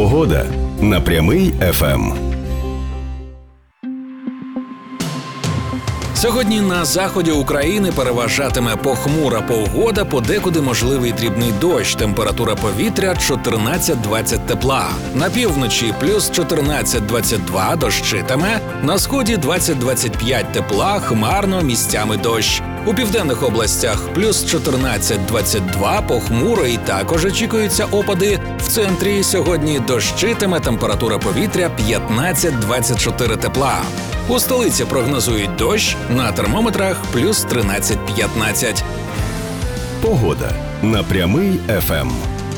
Погода на Прямий ФМ. Сьогодні на заході України переважатиме похмура погода, подекуди можливий дрібний дощ, температура повітря 14-20 тепла. На півночі плюс 14-22 дощитиме, на сході 20-25 тепла, хмарно, місцями дощ. У південних областях плюс 14-22 похмуро і також очікуються опади. В центрі сьогодні дощитиме, температура повітря 15-24 тепла. У столиці прогнозують дощ, на термометрах плюс 13-15. Погода на Прямий ФМ.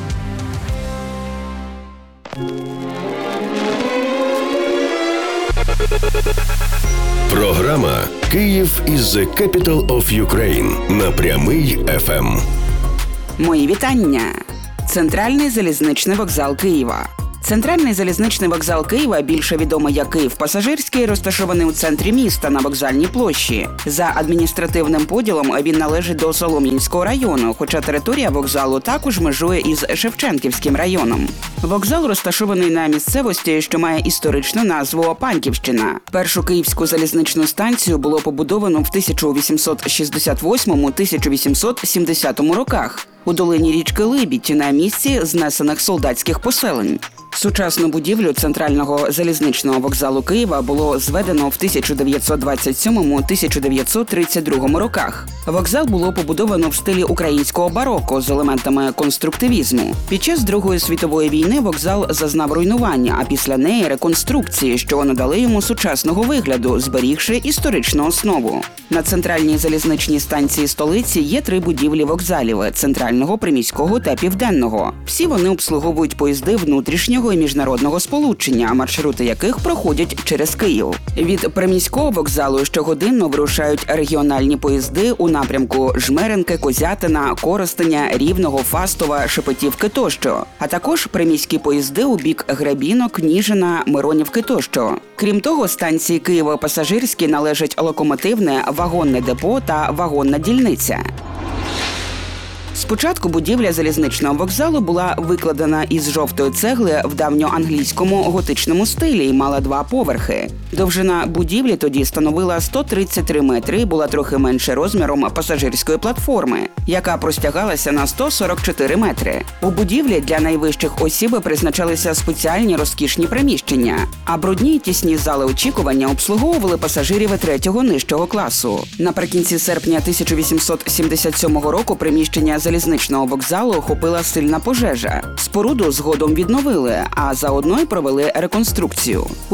Програма «Київ is the capital of Ukraine» на Прямий ФМ. Мої вітання. Центральний залізничний вокзал Києва. Центральний залізничний вокзал Києва, більше відомий як Київ-Пасажирський, розташований у центрі міста на Вокзальній площі. За адміністративним поділом він належить до Солом'янського району, хоча територія вокзалу також межує із Шевченківським районом. Вокзал розташований на місцевості, що має історичну назву Панківщина. Першу київську залізничну станцію було побудовано в 1868-1870 роках у долині річки Либідь на місці знесених солдатських поселень. Сучасну будівлю Центрального залізничного вокзалу Києва було зведено в 1927-1932 роках. Вокзал було побудовано в стилі українського бароко з елементами конструктивізму. Під час Другої світової війни вокзал зазнав руйнування, а після неї реконструкції, що надали йому сучасного вигляду, зберігши історичну основу. На центральній залізничній станції столиці є 3 будівлі вокзалів – центрального, приміського та південного. Всі вони обслуговують поїзди внутрішнього і міжнародного сполучення, маршрути яких проходять через Київ. Від приміського вокзалу щогодинно вирушають регіональні поїзди у напрямку Жмеринки, Козятина, Коростеня, Рівного, Фастова, Шепетівки тощо, а також приміські поїзди у бік Гребінок, Ніжина, Миронівки тощо. Крім того, станції Києво-Пасажирські належать локомотивне, вагонне депо та вагонна дільниця. Спочатку будівля залізничного вокзалу була викладена із жовтої цегли в давньоанглійському готичному стилі і мала 2 поверхи. Довжина будівлі тоді становила 133 метри і була трохи менше розміром пасажирської платформи, яка простягалася на 144 метри. У будівлі для найвищих осіб призначалися спеціальні розкішні приміщення, а брудні й тісні зали очікування обслуговували пасажирів 3-го нижчого класу. Наприкінці серпня 1877 року приміщення залізничного вокзалу охопила сильна пожежа. Споруду згодом відновили, а заодно й провели реконструкцію. У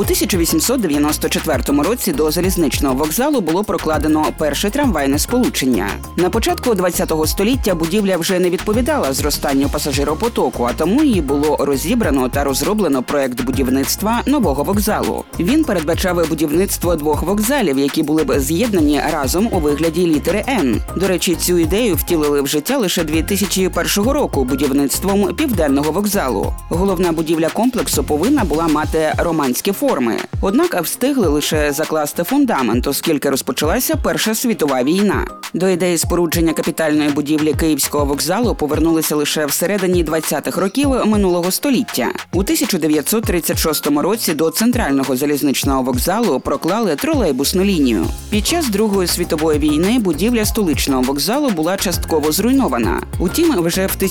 1894 році до залізничного вокзалу було прокладено перше трамвайне сполучення. На початку ХХ століття будівля вже не відповідала зростанню пасажиропотоку, а тому її було розібрано та розроблено проект будівництва нового вокзалу. Він передбачав будівництво 2 вокзалів, які були б з'єднані разом у вигляді літери «Н». До речі, цю ідею втілили в життя лише 2001 року будівництвом Південного вокзалу. Головна будівля комплексу повинна була мати романські форми. Однак встигли лише закласти фундамент, оскільки розпочалася Перша світова війна. До ідеї спорудження капітальної будівлі Київського вокзалу повернулися лише всередині 20-х років минулого століття. У 1936 році до Центрального залізничного вокзалу проклали тролейбусну лінію. Під час Другої світової війни будівля столичного вокзалу була частково зруйнована. Утім, вже в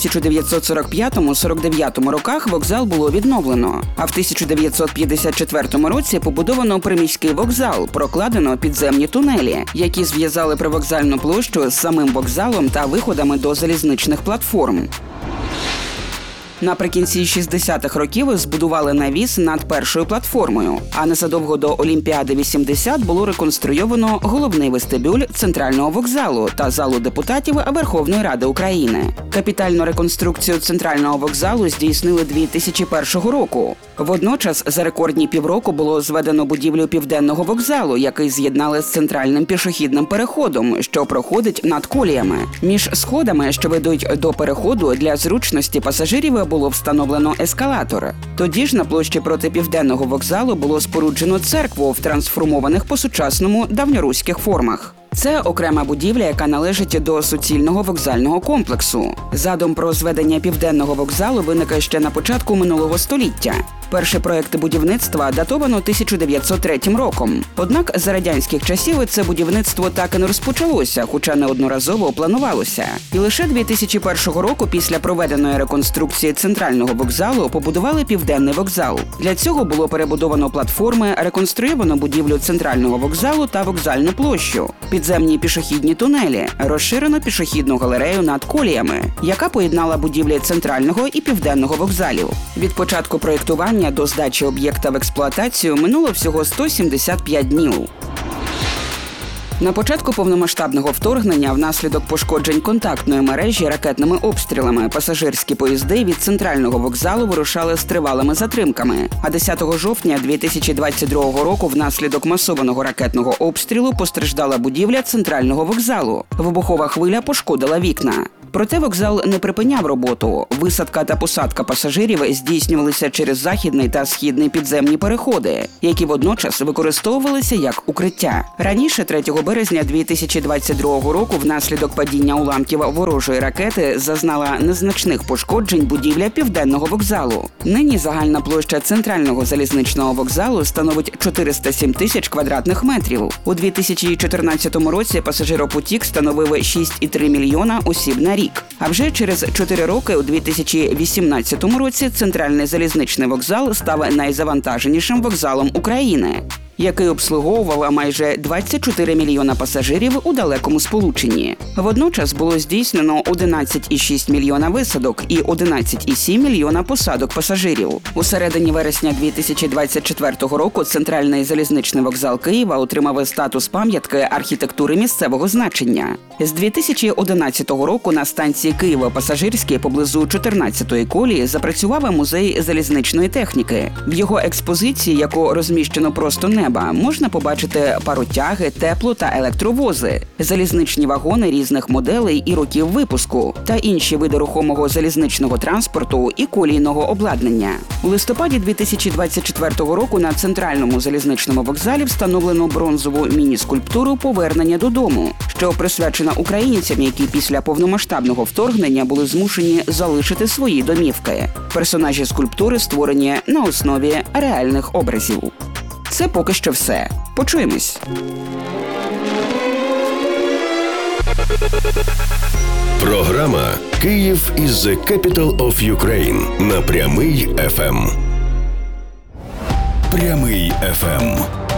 1945-49 роках вокзал було відновлено, а в 1954 році побудовано приміський вокзал, прокладено підземні тунелі, які зв'язали привокзальну площу з самим вокзалом та виходами до залізничних платформ. Наприкінці 60-х років збудували навіс над першою платформою, а незадовго до Олімпіади-80 було реконструйовано головний вестибюль Центрального вокзалу та залу депутатів Верховної Ради України. Капітальну реконструкцію Центрального вокзалу здійснили 2001 року. Водночас за рекордні півроку було зведено будівлю Південного вокзалу, який з'єднали з центральним пішохідним переходом, що проходить над коліями. Між сходами, що ведуть до переходу, для зручності пасажирів було встановлено ескалатор. Тоді ж на площі проти Південного вокзалу було споруджено церкву в трансформованих по-сучасному давньоруських формах. Це окрема будівля, яка належить до суцільного вокзального комплексу. Задум про зведення Південного вокзалу виник ще на початку минулого століття. Перший проєкт будівництва датовано 1903 роком. Однак за радянських часів це будівництво так і не розпочалося, хоча неодноразово планувалося. І лише 2001 року після проведеної реконструкції центрального вокзалу побудували Південний вокзал. Для цього було перебудовано платформи, реконструйовано будівлю центрального вокзалу та вокзальну площу, підземні пішохідні тунелі, розширено пішохідну галерею над коліями, яка поєднала будівлі центрального і південного вокзалів. Від початку проєктування до здачі об'єкта в експлуатацію минуло всього 175 днів. На початку повномасштабного вторгнення внаслідок пошкоджень контактної мережі ракетними обстрілами пасажирські поїзди від центрального вокзалу вирушали з тривалими затримками. А 10 жовтня 2022 року внаслідок масованого ракетного обстрілу постраждала будівля центрального вокзалу. Вибухова хвиля пошкодила вікна. Проте вокзал не припиняв роботу. Висадка та посадка пасажирів здійснювалися через західний та східний підземні переходи, які водночас використовувалися як укриття. Раніше, 3 березня 2022 року, внаслідок падіння уламків ворожої ракети зазнала незначних пошкоджень будівля Південного вокзалу. Нині загальна площа центрального залізничного вокзалу становить 407 тисяч квадратних метрів. У 2014 році пасажиропотік становив 6,3 мільйона осіб на рік. А вже через 4 роки, у 2018 році, центральний залізничний вокзал став найзавантаженішим вокзалом України, який обслуговував майже 24 мільйона пасажирів у далекому сполученні. Водночас було здійснено 11,6 мільйона висадок і 11,7 мільйона посадок пасажирів. У середині вересня 2024 року центральний залізничний вокзал Києва отримав статус пам'ятки архітектури місцевого значення. З 2011 року на станції Києво-Пасажирській поблизу 14-ї колії запрацював музей залізничної техніки. В його експозиції, яку розміщено просто неба, можна побачити паротяги, тепло- та електровози, залізничні вагони різних моделей і років випуску та інші види рухомого залізничного транспорту і колійного обладнання. У листопаді 2024 року на центральному залізничному вокзалі встановлено бронзову міні-скульптуру «Повернення додому», що присвячена українцям, які після повномасштабного вторгнення були змушені залишити свої домівки. Персонажі скульптури створені на основі реальних образів. Це поки що все. Почуємось. Програма «Київ is the capital of Ukraine» на Прямий FM. Прямий FM.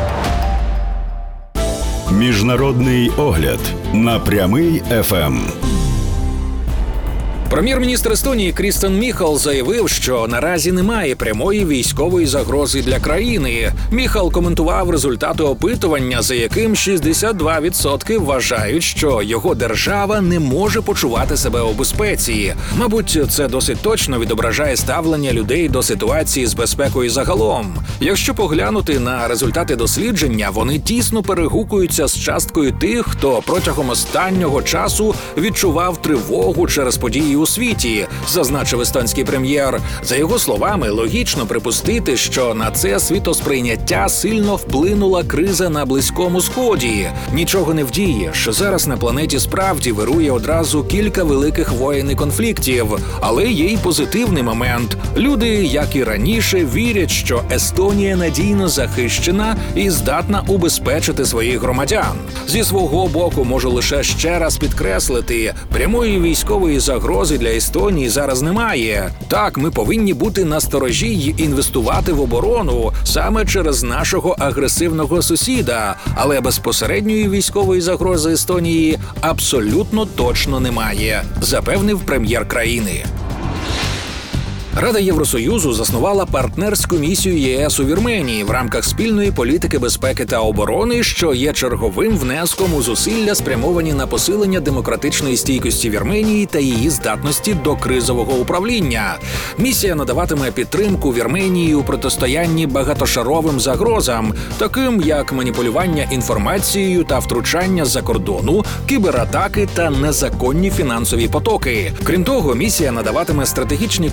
Міжнародний огляд на Прямий FM. Прем'єр-міністр Естонії Крістен Міхал заявив, що наразі немає прямої військової загрози для країни. Міхал коментував результати опитування, за яким 62% вважають, що його держава не може почувати себе у безпеці. Мабуть, це досить точно відображає ставлення людей до ситуації з безпекою загалом. Якщо поглянути на результати дослідження, вони тісно перегукуються з часткою тих, хто протягом останнього часу відчував тривогу через події у світі, зазначив естонський прем'єр. За його словами, логічно припустити, що на це світосприйняття сильно вплинула криза на Близькому Сході. Нічого не вдієш. Зараз на планеті справді вирує одразу кілька великих воєн і конфліктів. Але є й позитивний момент. Люди, як і раніше, вірять, що Естонія надійно захищена і здатна убезпечити своїх громадян. Зі свого боку можу лише ще раз підкреслити, прямої військової загрози для Естонії зараз немає. Так, ми повинні бути насторожі й інвестувати в оборону саме через нашого агресивного сусіда, але безпосередньої військової загрози Естонії абсолютно точно немає, запевнив прем'єр країни. Рада Євросоюзу заснувала партнерську місію ЄС у Вірменії в рамках спільної політики безпеки та оборони, що є черговим внеском у зусилля, спрямовані на посилення демократичної стійкості Вірменії та її здатності до кризового управління. Місія надаватиме підтримку Вірменії у протистоянні багатошаровим загрозам, таким як маніпулювання інформацією та втручання з-за кордону, кібератаки та незаконні фінансові потоки. Крім того, місія надаватиме стратегічні консультації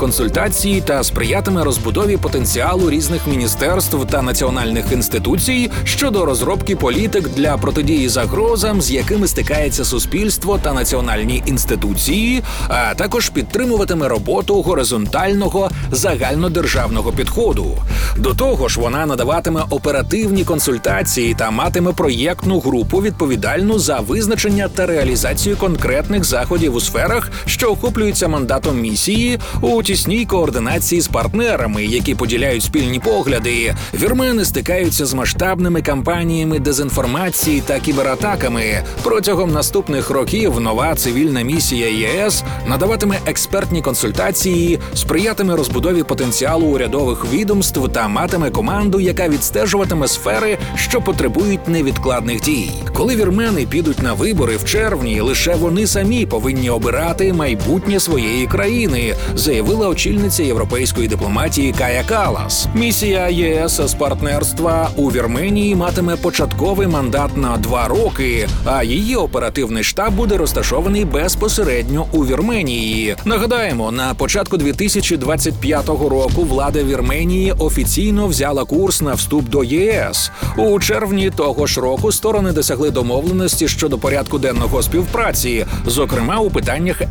інформації та сприятиме розбудові потенціалу різних міністерств та національних інституцій щодо розробки політик для протидії загрозам, з якими стикається суспільство та національні інституції, а також підтримуватиме роботу горизонтального загальнодержавного підходу. До того ж, вона надаватиме оперативні консультації та матиме проєктну групу, відповідальну за визначення та реалізацію конкретних заходів у сферах, що охоплюються мандатом місії, у тісній координації з партнерами, які поділяють спільні погляди. Вірмени стикаються з масштабними кампаніями дезінформації та кібератаками. Протягом наступних років нова цивільна місія ЄС надаватиме експертні консультації, сприятиме розбудові потенціалу урядових відомств та матиме команду, яка відстежуватиме сфери, що потребують невідкладних дій. Коли вірмени підуть на вибори в червні, лише вони самі повинні обирати майбутнє своєї країни, заявила очільниця європейської дипломатії Кая Калас. Місія ЄС з партнерства у Вірменії матиме початковий мандат на 2 роки, а її оперативний штаб буде розташований безпосередньо у Вірменії. Нагадаємо, на початку 2025 року влада Вірменії офіційно взяла курс на вступ до ЄС. У червні того ж року сторони досягли домовленості щодо порядку денного співпраці, зокрема у питаннях